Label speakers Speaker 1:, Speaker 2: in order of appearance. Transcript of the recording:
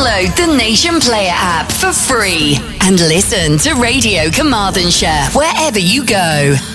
Speaker 1: Download the Nation Player app for free and listen to Radio Carmarthenshire wherever you go.